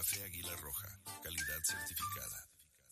Café Águila Roja, calidad certificada.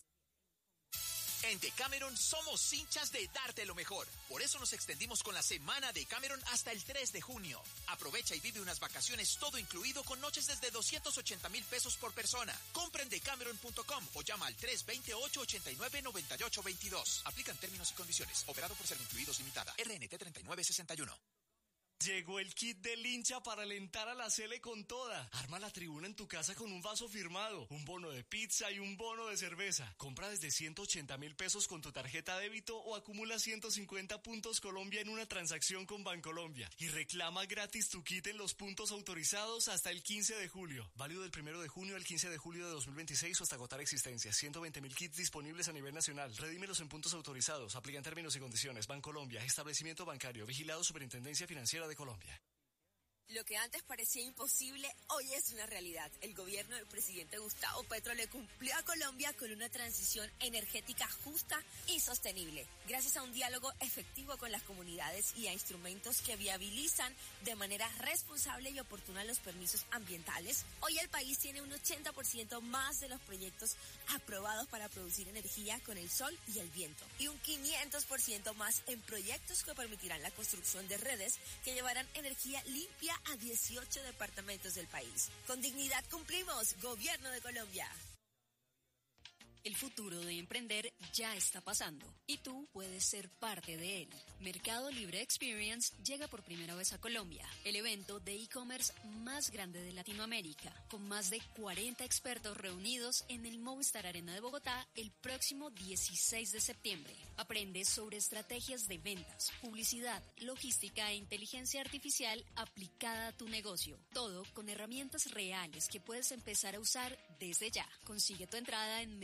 En Decameron somos hinchas de darte lo mejor. Por eso nos extendimos con la semana de Decameron hasta el 3 de junio. Aprovecha y vive unas vacaciones todo incluido con noches desde 280,000 pesos por persona. Compra en decameron.com o llama al 328-89-9822. Aplican términos y condiciones. Operado por Servincluidos Limitada. RNT 3961. Llegó el kit del hincha para alentar a la Sele con toda. Arma la tribuna en tu casa con un vaso firmado, un bono de pizza y un bono de cerveza. Compra desde 180,000 pesos con tu tarjeta débito o acumula 150 puntos Colombia en una transacción con Bancolombia. Y reclama gratis tu kit en los puntos autorizados hasta el 15 de julio. Válido del 1 de junio al 15 de julio de 2026 o hasta agotar existencias. 120,000 kits disponibles a nivel nacional. Redímelos en puntos autorizados. Aplican términos y condiciones. Bancolombia, establecimiento bancario, vigilado Superintendencia Financiera de Colombia. Lo que antes parecía imposible, hoy es una realidad. El gobierno del presidente Gustavo Petro le cumplió a Colombia con una transición energética justa y sostenible, gracias a un diálogo efectivo con las comunidades y a instrumentos que viabilizan de manera responsable y oportuna los permisos ambientales. Hoy el país tiene un 80% más de los proyectos aprobados para producir energía con el sol y el viento, y un 500% más en proyectos que permitirán la construcción de redes que llevarán energía limpia a 18 departamentos del país. Con dignidad cumplimos, Gobierno de Colombia. El futuro de emprender ya está pasando y tú puedes ser parte de él. Mercado Libre Experience llega por primera vez a Colombia, el evento de e-commerce más grande de Latinoamérica, con más de 40 expertos reunidos en el Movistar Arena de Bogotá el próximo 16 de septiembre. Aprende sobre estrategias de ventas, publicidad, logística e inteligencia artificial aplicada a tu negocio. Todo con herramientas reales que puedes empezar a usar desde ya. Consigue tu entrada en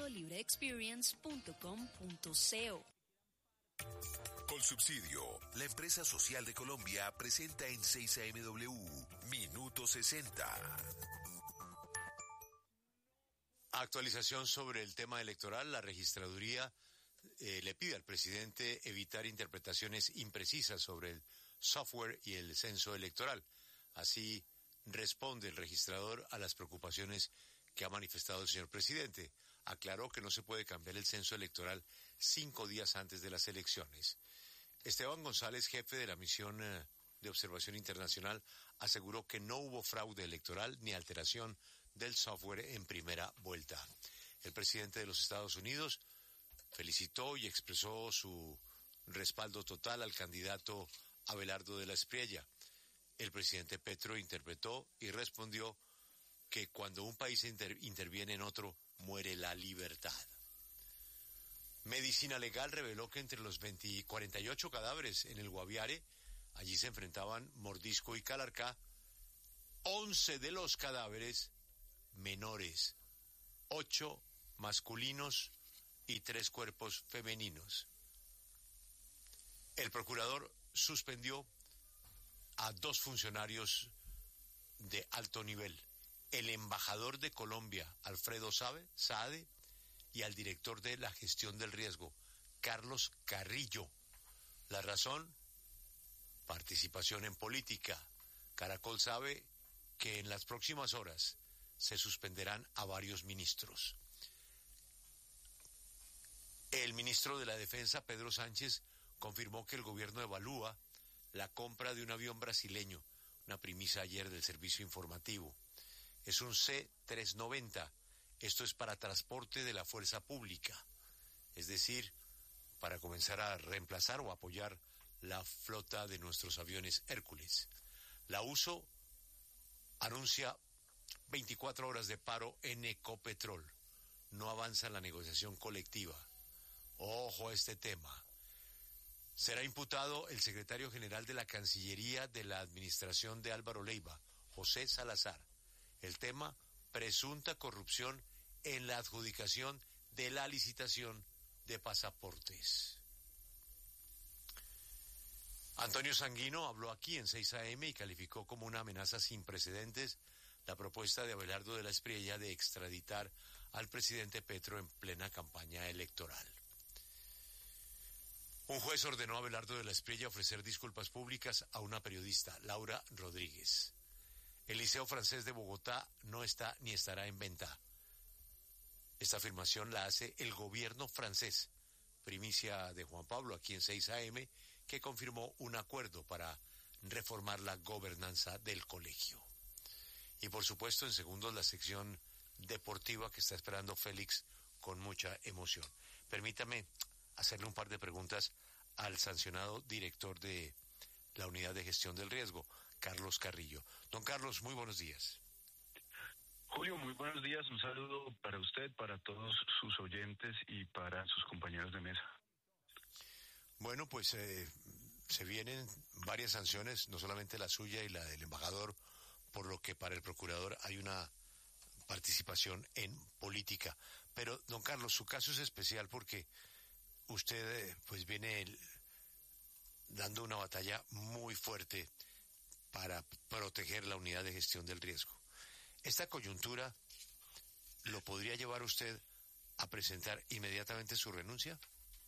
mercadolibreexperience.com.co. Colsubsidio, la empresa social de Colombia, presenta en 6AMW Minuto 60. Actualización sobre el tema electoral. La registraduría le pide al presidente evitar interpretaciones imprecisas sobre el software y el censo electoral. Así responde el registrador a las preocupaciones que ha manifestado el señor presidente. Aclaró que no se puede cambiar el censo electoral 5 días antes de las elecciones. Esteban González, jefe de la misión de observación internacional, aseguró que no hubo fraude electoral ni alteración del software en primera vuelta. El presidente de los Estados Unidos felicitó y expresó su respaldo total al candidato Abelardo de la Espriella. El presidente Petro interpretó y respondió que cuando un país interviene en otro, muere la libertad. Medicina Legal reveló que entre los 48 cadáveres en el Guaviare, allí se enfrentaban Mordisco y Calarcá, 11 de los cadáveres menores, 8 masculinos y 3 cuerpos femeninos. El procurador suspendió a 2 funcionarios de alto nivel, el embajador de Colombia, Alfredo Saade, y al director de la gestión del riesgo, Carlos Carrillo. La razón: participación en política. Caracol sabe que en las próximas horas se suspenderán a varios ministros. El ministro de la Defensa, Pedro Sánchez, confirmó que el gobierno evalúa la compra de un avión brasileño, una primicia ayer del servicio informativo. Es un C-390, esto es para transporte de la fuerza pública, es decir, para comenzar a reemplazar o apoyar la flota de nuestros aviones Hércules. La USO anuncia 24 horas de paro en Ecopetrol. No avanza la negociación colectiva. Ojo a este tema. Será imputado el secretario general de la Cancillería de la administración de Álvaro Leiva, José Salazar. El tema: presunta corrupción en la adjudicación de la licitación de pasaportes. Antonio Sanguino habló aquí en 6 AM y calificó como una amenaza sin precedentes la propuesta de Abelardo de la Espriella de extraditar al presidente Petro en plena campaña electoral. Un juez ordenó a Abelardo de la Espriella ofrecer disculpas públicas a una periodista, Laura Rodríguez. El Liceo Francés de Bogotá no está ni estará en venta. Esta afirmación la hace el gobierno francés, primicia de Juan Pablo aquí en 6 AM, que confirmó un acuerdo para reformar la gobernanza del colegio. Y por supuesto, en segundos, la sección deportiva que está esperando Félix con mucha emoción. Permítame hacerle un par de preguntas al sancionado director de la Unidad de Gestión del Riesgo, Carlos Carrillo. Don Carlos, muy buenos días. Julio, muy buenos días. Un saludo para usted, para todos sus oyentes y para sus compañeros de mesa. Bueno, pues se vienen varias sanciones, no solamente la suya y la del embajador, por lo que para el procurador hay una participación en política. Pero, don Carlos, su caso es especial porque usted pues viene dando una batalla muy fuerte para proteger la unidad de gestión del riesgo. ¿Esta coyuntura lo podría llevar usted a presentar inmediatamente su renuncia?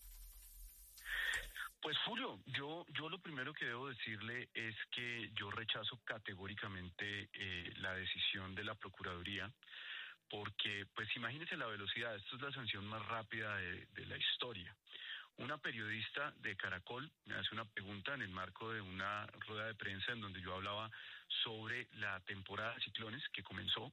Pues Julio, yo lo primero que debo decirle es que yo rechazo categóricamente la decisión de la Procuraduría, porque pues imagínese la velocidad, esto es la sanción más rápida de la historia. Una periodista de Caracol me hace una pregunta en el marco de una rueda de prensa en donde yo hablaba sobre la temporada de ciclones que comenzó.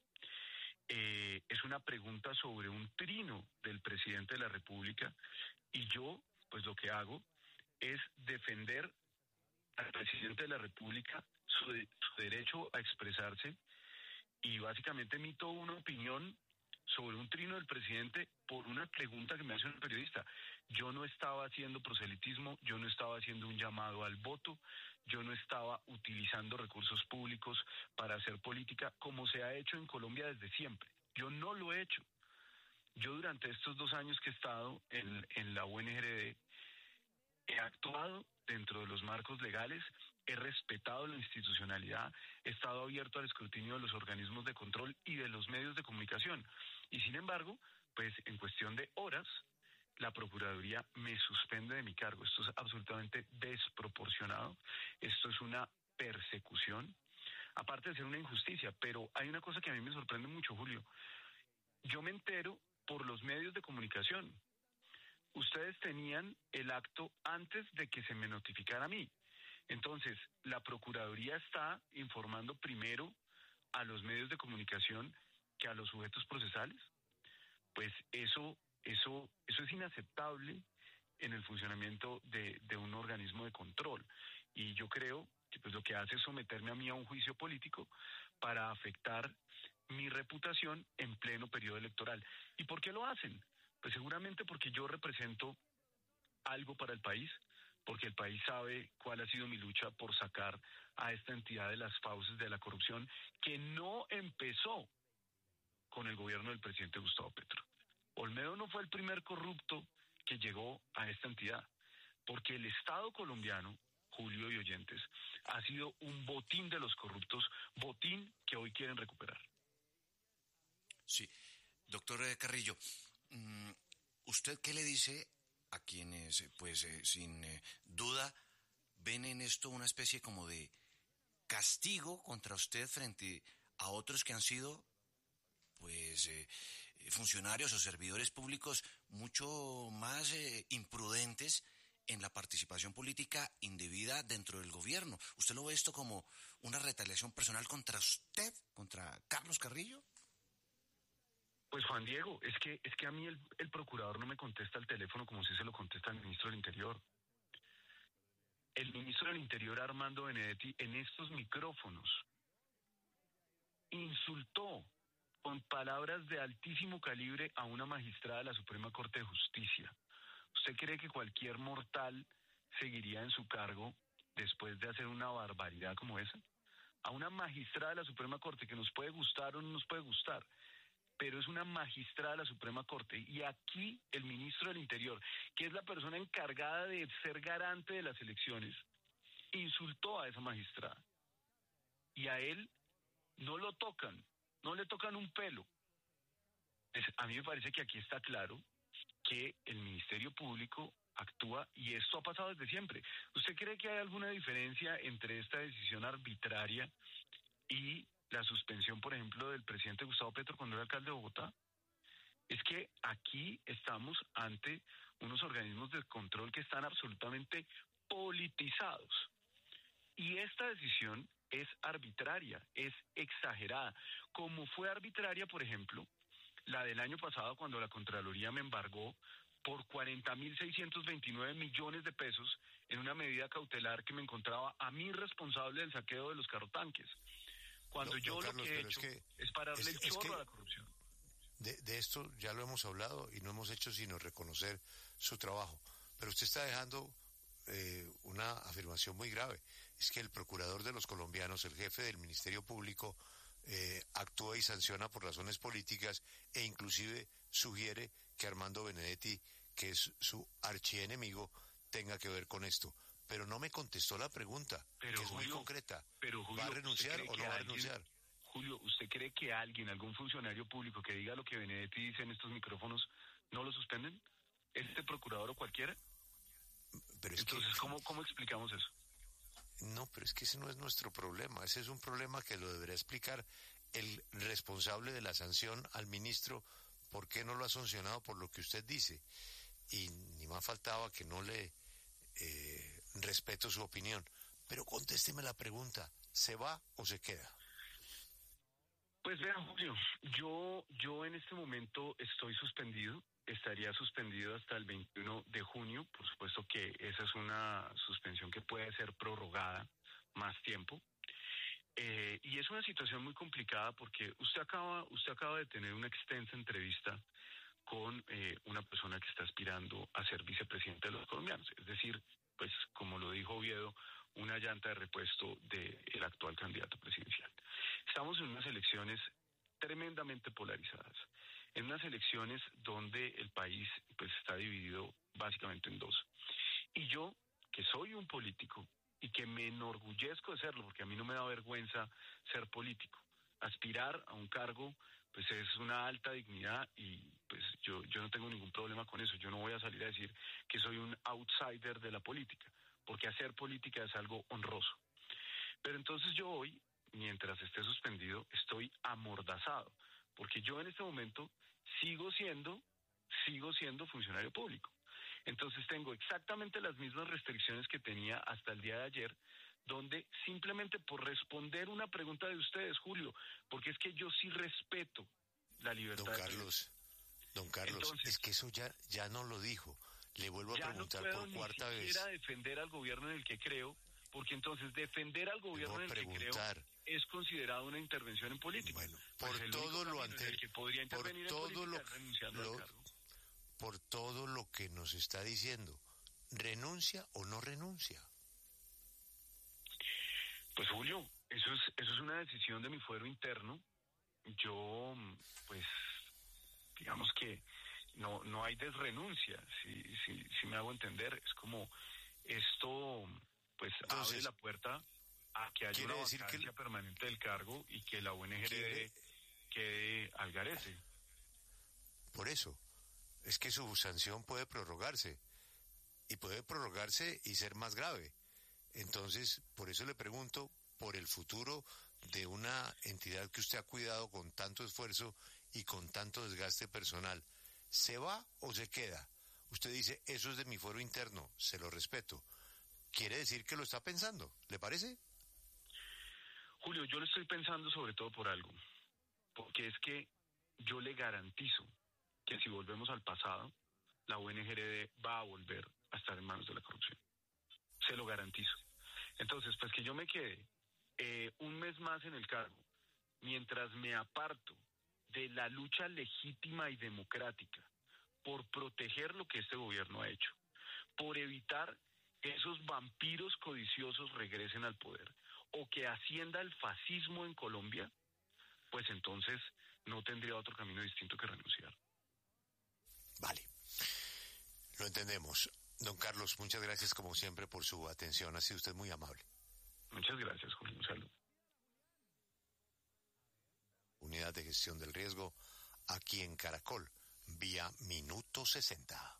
Es una pregunta sobre un trino del presidente de la República y yo, pues lo que hago es defender al presidente de la República, su derecho a expresarse, y básicamente emito una opinión sobre un trino del presidente por una pregunta que me hace un periodista. Yo no estaba haciendo proselitismo, yo no estaba haciendo un llamado al voto, yo no estaba utilizando recursos públicos para hacer política como se ha hecho en Colombia desde siempre. Yo no lo he hecho. Yo durante estos 2 años que he estado en la UNGRD he actuado dentro de los marcos legales, he respetado la institucionalidad, he estado abierto al escrutinio de los organismos de control y de los medios de comunicación. Y sin embargo, pues en cuestión de horas, la Procuraduría me suspende de mi cargo. Esto es absolutamente desproporcionado, esto es una persecución, aparte de ser una injusticia. Pero hay una cosa que a mí me sorprende mucho, Julio. Yo me entero por los medios de comunicación. Ustedes tenían el acto antes de que se me notificara a mí. Entonces, la Procuraduría está informando primero a los medios de comunicación que a los sujetos procesales. Pues eso es inaceptable en el funcionamiento de un organismo de control. Y yo creo que pues lo que hace es someterme a mí a un juicio político para afectar mi reputación en pleno periodo electoral. ¿Y por qué lo hacen? Pues seguramente porque yo represento algo para el país, porque el país sabe cuál ha sido mi lucha por sacar a esta entidad de las fauces de la corrupción, que no empezó con el gobierno del presidente Gustavo Petro. Olmedo no fue el primer corrupto que llegó a esta entidad, porque el Estado colombiano, Julio y oyentes, ha sido un botín de los corruptos, botín que hoy quieren recuperar. Sí, doctor Carrillo, ¿usted qué le dice a quienes, sin duda, ven en esto una especie como de castigo contra usted frente a otros que han sido, funcionarios o servidores públicos mucho más imprudentes en la participación política indebida dentro del gobierno? ¿Usted lo ve esto como una retaliación personal contra usted, contra Carlos Carrillo? Pues Juan Diego, es que a mí el procurador no me contesta el teléfono como si se lo contesta al ministro del Interior. El ministro del Interior, Armando Benedetti, en estos micrófonos insultó con palabras de altísimo calibre a una magistrada de la Suprema Corte de Justicia. ¿Usted cree que cualquier mortal seguiría en su cargo después de hacer una barbaridad como esa? A una magistrada de la Suprema Corte, que nos puede gustar o no nos puede gustar, pero es una magistrada de la Suprema Corte. Y aquí el ministro del Interior, que es la persona encargada de ser garante de las elecciones, insultó a esa magistrada. Y a él no lo tocan, no le tocan un pelo. A mí me parece que aquí está claro que el Ministerio Público actúa, y esto ha pasado desde siempre. ¿Usted cree que hay alguna diferencia entre esta decisión arbitraria y la suspensión, por ejemplo, del presidente Gustavo Petro cuando era alcalde de Bogotá. Es que aquí estamos ante unos organismos de control que están absolutamente politizados. Y esta decisión es arbitraria, es exagerada. Como fue arbitraria, por ejemplo, la del año pasado cuando la Contraloría me embargó por 40.629 millones de pesos en una medida cautelar que me encontraba a mí responsable del saqueo de los carrotanques. Cuando yo lo que he hecho es pararle el chorro a la corrupción. De esto ya lo hemos hablado y no hemos hecho sino reconocer su trabajo. Pero usted está dejando una afirmación muy grave. Es que el procurador de los colombianos, el jefe del Ministerio Público, actúa y sanciona por razones políticas e inclusive sugiere que Armando Benedetti, que es su archienemigo, tenga que ver con esto. Pero no me contestó la pregunta, que es muy concreta. Pero, Julio, ¿va a renunciar o no va a renunciar? Julio, ¿usted cree que alguien, algún funcionario público que diga lo que Benedetti dice en estos micrófonos, no lo suspenden? ¿Este procurador o cualquiera? Pero es entonces, que... ¿cómo explicamos eso? No, pero es que ese no es nuestro problema. Ese es un problema que lo deberá explicar el responsable de la sanción al ministro. ¿Por qué no lo ha sancionado por lo que usted dice? Y ni más faltaba que no le respeto su opinión. Pero contésteme la pregunta, ¿se va o se queda? Pues vea, Julio, yo en este momento estoy suspendido, estaría suspendido hasta el 21 de junio, por supuesto que esa es una suspensión que puede ser prorrogada más tiempo, y es una situación muy complicada porque usted acaba de tener una extensa entrevista con una persona que está aspirando a ser vicepresidente de los colombianos, es decir, pues como lo dijo Oviedo, una llanta de repuesto del actual candidato presidencial. Estamos en unas elecciones tremendamente polarizadas, en unas elecciones donde el país pues está dividido básicamente en dos. Y yo, que soy un político y que me enorgullezco de serlo, porque a mí no me da vergüenza ser político, aspirar a un cargo pues es una alta dignidad y pues yo no tengo ningún problema con eso. Yo no voy a salir a decir que soy un outsider de la política, porque hacer política es algo honroso. Pero entonces yo hoy, mientras esté suspendido, estoy amordazado, porque yo en este momento sigo siendo funcionario público. Entonces tengo exactamente las mismas restricciones que tenía hasta el día de ayer, donde simplemente por responder una pregunta de ustedes, Julio, porque es que yo sí respeto la libertad. Don Carlos, entonces, es que eso ya no lo dijo. Le vuelvo a preguntar por cuarta vez. Ya no puedo ni siquiera defender al gobierno en el que creo, porque entonces defender al gobierno en el que creo es considerado una intervención en política. Bueno, por todo lo anterior, por todo lo que nos está diciendo, ¿renuncia o no renuncia? Pues Julio, eso es una decisión de mi fuero interno. Yo, pues, digamos que no hay desrenuncia, si me hago entender. Es como esto, pues, entonces, abre la puerta a que haya una vacancia permanente del cargo y que la UNGRD quede al garete. Por eso, es que su sanción puede prorrogarse y ser más grave. Entonces, por eso le pregunto, por el futuro de una entidad que usted ha cuidado con tanto esfuerzo y con tanto desgaste personal, ¿se va o se queda? Usted dice, eso es de mi fuero interno, se lo respeto. Quiere decir que lo está pensando, ¿le parece? Julio, yo lo estoy pensando sobre todo por algo, porque es que yo le garantizo que si volvemos al pasado, la UNGRD va a volver a estar en manos de la corrupción. Se lo garantizo. Entonces, pues que yo me quede un mes más en el cargo, mientras me aparto de la lucha legítima y democrática por proteger lo que este gobierno ha hecho, por evitar que esos vampiros codiciosos regresen al poder, o que ascienda el fascismo en Colombia, pues entonces no tendría otro camino distinto que renunciar. Vale, lo entendemos. Don Carlos, muchas gracias como siempre por su atención. Ha sido usted muy amable. Muchas gracias, Julio. Un saludo. Unidad de Gestión del Riesgo, aquí en Caracol, vía Minuto 60.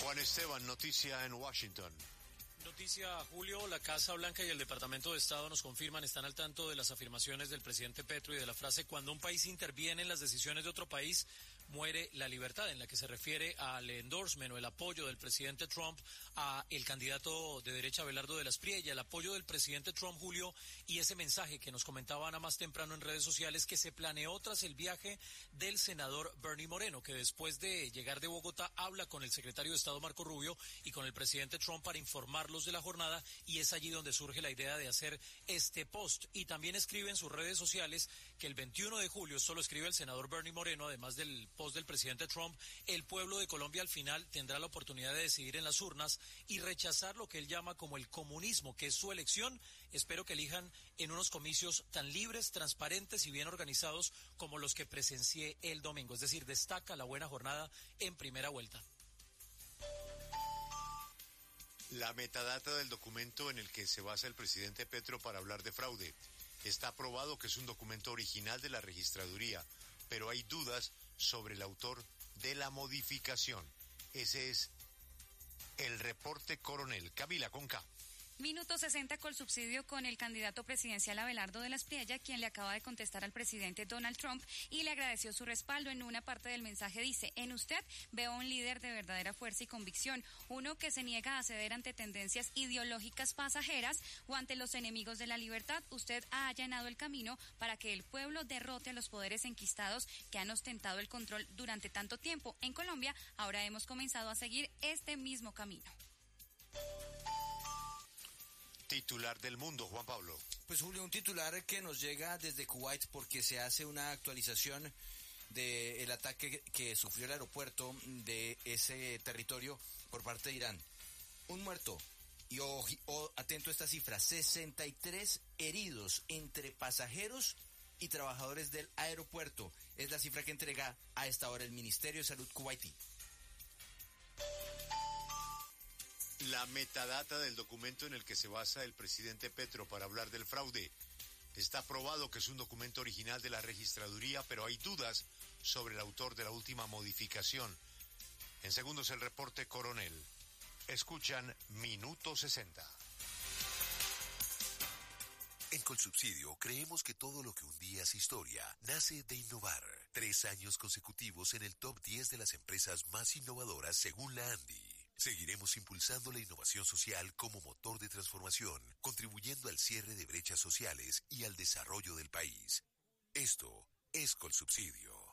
Juan Esteban, noticia en Washington. Noticia, Julio, la Casa Blanca y el Departamento de Estado nos confirman, están al tanto de las afirmaciones del presidente Petro y de la frase cuando un país interviene en las decisiones de otro país, muere la libertad, en la que se refiere al endorsement o el apoyo del presidente Trump a el candidato de derecha Abelardo de la Espriella, el apoyo del presidente Trump, Julio, y ese mensaje que nos comentaba Ana más temprano en redes sociales que se planeó tras el viaje del senador Bernie Moreno, que después de llegar de Bogotá habla con el secretario de Estado Marco Rubio y con el presidente Trump para informarlos de la jornada, y es allí donde surge la idea de hacer este post. Y también escribe en sus redes sociales que el 21 de julio, solo escribe el senador Bernie Moreno, además del post del presidente Trump, el pueblo de Colombia al final tendrá la oportunidad de decidir en las urnas y rechazar lo que él llama como el comunismo, que es su elección. Espero que elijan en unos comicios tan libres, transparentes y bien organizados como los que presencié el domingo. Es decir, destaca la buena jornada en primera vuelta. La metadata del documento en el que se basa el presidente Petro para hablar de fraude. Está aprobado que es un documento original de la registraduría, pero hay dudas sobre el autor de la modificación. Ese es el reporte coronel. Camila Conca. Minuto 60 Colsubsidio con el candidato presidencial Abelardo de la Espriella, quien le acaba de contestar al presidente Donald Trump y le agradeció su respaldo. En una parte del mensaje dice: en usted veo un líder de verdadera fuerza y convicción, uno que se niega a ceder ante tendencias ideológicas pasajeras o ante los enemigos de la libertad. Usted ha allanado el camino para que el pueblo derrote a los poderes enquistados que han ostentado el control durante tanto tiempo. En Colombia ahora hemos comenzado a seguir este mismo camino. Titular del mundo, Juan Pablo. Pues Julio, un titular que nos llega desde Kuwait porque se hace una actualización del ataque que sufrió el aeropuerto de ese territorio por parte de Irán. Un muerto y atento a esta cifra, 63 heridos entre pasajeros y trabajadores del aeropuerto. Es la cifra que entrega a esta hora el Ministerio de Salud kuwaití. La metadata del documento en el que se basa el presidente Petro para hablar del fraude. Está aprobado que es un documento original de la registraduría, pero hay dudas sobre el autor de la última modificación. En segundos el reporte coronel. Escuchan Minuto 60. En Colsubsidio creemos que todo lo que un día es historia nace de innovar. 3 años consecutivos en el top 10 de las empresas más innovadoras según la ANDI. Seguiremos impulsando la innovación social como motor de transformación, contribuyendo al cierre de brechas sociales y al desarrollo del país. Esto es Colsubsidio.